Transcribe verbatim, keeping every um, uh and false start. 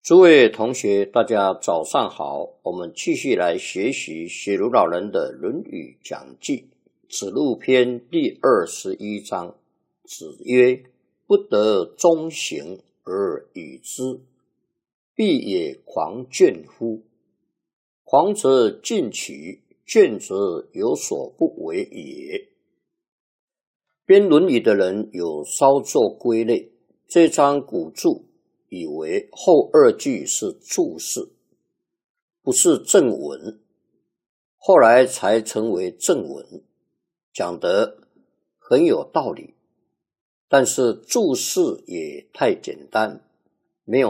诸位同学，大家早上好，我们继续来学习雪如老人的《论语讲记》子路篇第二十一章。子曰：不得中行而与之，必也狂倦乎？狂则进取，倦则有所不为也。编《论语》的人有稍作归类，这章古注以为后二句是注释，不是正文，后来才成为正文，讲得很有道理。但是注释也太简单，